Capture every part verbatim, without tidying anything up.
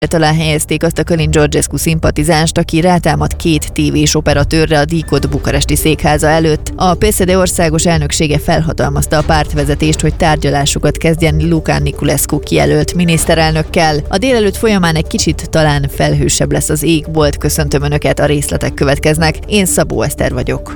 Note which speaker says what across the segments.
Speaker 1: Talán helyezték azt a Călin Georgescu szimpatizánst, aki rátámadt két tévés operatőrre a Díkod bukaresti székháza előtt. A pé es zé dé országos elnöksége felhatalmazta a pártvezetést, hogy tárgyalásokat kezdjen Lukács Niculescu kijelölt miniszterelnökkel. A délelőtt folyamán egy kicsit talán felhősebb lesz az égbolt. Köszöntöm Önöket, a részletek következnek. Én Szabó Eszter vagyok.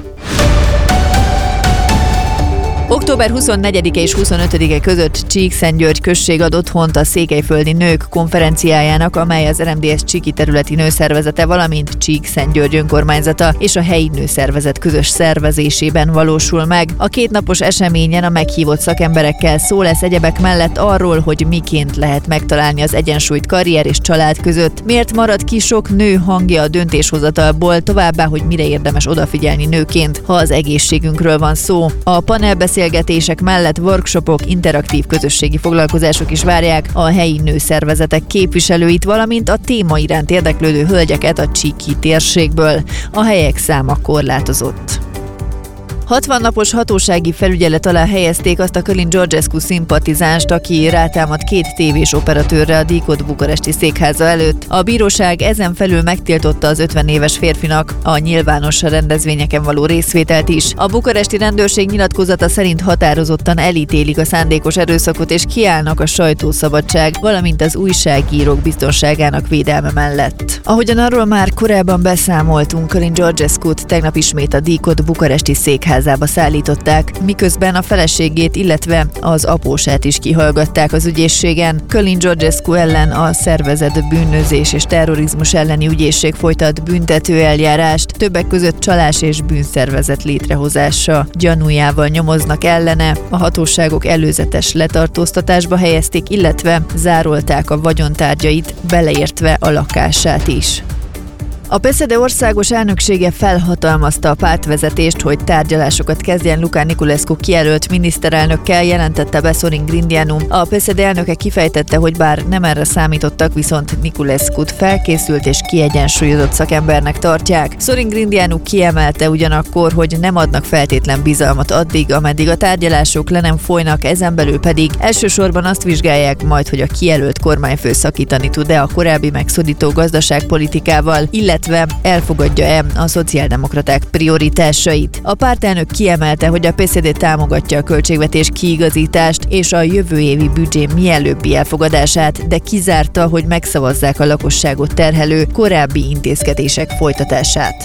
Speaker 1: október huszonnegyedike és huszonötödike között Csíkszentgyörgy község ad otthont a székelyföldi nők konferenciájának, amely az er em dé es Csíki területi nőszervezete, valamint Csíkszentgyörgy önkormányzata és a helyi nőszervezet közös szervezésében valósul meg. A kétnapos eseményen a meghívott szakemberekkel szó lesz egyebek mellett arról, hogy miként lehet megtalálni az egyensúlyt karrier és család között, miért marad ki sok nő hangja a döntéshozatalból, továbbá, hogy mire érdemes odafigyelni nőként, ha az egészségünkről van szó. A panelbeszélgetések mellett workshopok, interaktív közösségi foglalkozások is várják a helyi nőszervezetek képviselőit, valamint a téma iránt érdeklődő hölgyeket a csíki térségből. A helyek száma korlátozott. hatvan napos hatósági felügyelet alá helyezték azt a Călin Georgescu szimpatizánst, aki rátámadt két tévés operatőrre a Díkod bukaresti székháza előtt. A bíróság ezen felül megtiltotta az ötven éves férfinak a nyilvános rendezvényeken való részvételt is. A bukaresti rendőrség nyilatkozata szerint határozottan elítélik a szándékos erőszakot és kiállnak a sajtószabadság, valamint az újságírók biztonságának védelme mellett. Ahogyan arról már korábban beszámoltunk, Călin Georgescut tegnap ismét a Díkod bukaresti székháza házába szállították, miközben a feleségét, illetve az apósát is kihallgatták az ügyészségen. Călin Georgescu ellen a szervezett bűnözés és terrorizmus elleni ügyészség folytat büntető eljárást, többek között csalás és bűnszervezet létrehozása gyanújával nyomoznak ellene. A hatóságok előzetes letartóztatásba helyezték, illetve zárolták a vagyontárgyait, beleértve a lakását is. A pé es zé dé országos elnöksége felhatalmazta a pártvezetést, hogy tárgyalásokat kezdjen Lukács Niculescu kijelölt miniszterelnökkel, jelentette be Sorin Grindeanu. A pé es zé dé elnöke kifejtette, hogy bár nem erre számítottak, viszont Niculescut felkészült és kiegyensúlyozott szakembernek tartják. Sorin Grindeanu kiemelte ugyanakkor, hogy nem adnak feltétlen bizalmat addig, ameddig a tárgyalások le nem folynak, ezen belül pedig elsősorban azt vizsgálják majd, hogy a kijelölt kormányfő szakítani tud-e a korábbi megszorító gazdaságpolitikával, illetve illetve elfogadja-e a szociáldemokraták prioritásait. A pártelnök kiemelte, hogy a pé es zé dé támogatja a költségvetés kiigazítást és a jövő évi büdzsé mielőbbi elfogadását, de kizárta, hogy megszavazzák a lakosságot terhelő korábbi intézkedések folytatását.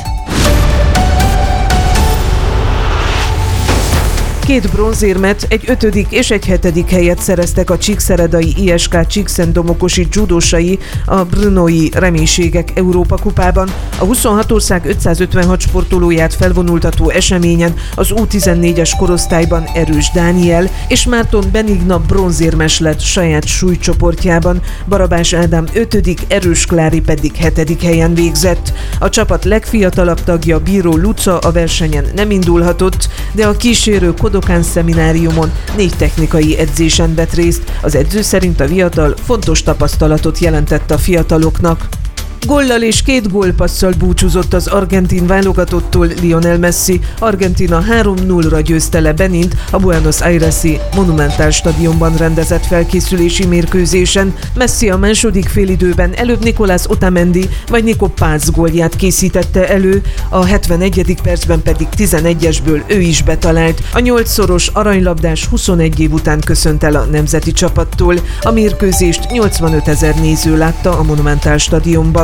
Speaker 2: Két bronzérmet, egy ötödik és egy hetedik helyet szereztek a csíkszeredai i es ká Csíkszentdomokosi dzsudósai a Brnói Reménységek Európa kupában. A huszonhat ország ötszázötvenhat sportolóját felvonultató eseményen az u tizennégyes korosztályban Erős Dániel és Márton Benigna bronzérmes lett saját súlycsoportjában, Barabás Ádám ötödik, Erős Klári pedig hetedik helyen végzett. A csapat legfiatalabb tagja, Bíró Luca a versenyen nem indulhatott, de a kísérő Kodokán szemináriumon négy technikai edzésen vett részt. Az edző szerint a viatal fontos tapasztalatot jelentett a fiataloknak. Góllal és két gólpasszal búcsúzott az argentin válogatottól Lionel Messi. Argentina három nullra győzte le Benint a Buenos Aires-i Monumental stadionban rendezett felkészülési mérkőzésen. Messi a második félidőben előbb Nicolás Otamendi vagy Nico Paz gólját készítette elő, a hetvenegyedik percben pedig tizenegyesből ő is betalált. A nyolcszoros aranylabdás huszonegy év után köszönt el a nemzeti csapattól. A mérkőzést nyolcvanötezer néző látta a Monumental stadionban.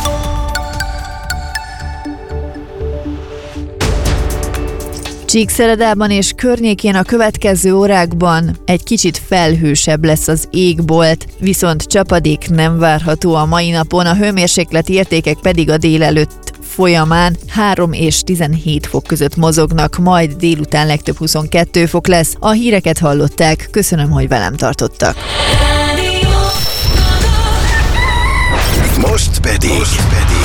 Speaker 1: Csíkszeredában és környékén a következő órákban egy kicsit felhősebb lesz az égbolt, viszont csapadék nem várható a mai napon, a hőmérsékleti értékek pedig a délelőtt folyamán három és tizenhét fok között mozognak, majd délután legtöbb huszonkettő fok lesz. A híreket hallották, köszönöm, hogy velem tartottak.
Speaker 3: Most pedig... Most pedig.